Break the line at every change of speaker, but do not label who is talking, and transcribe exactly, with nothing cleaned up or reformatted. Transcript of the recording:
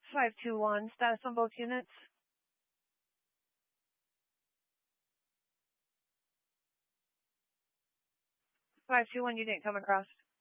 five two one, status on both units. five two one, you didn't come across.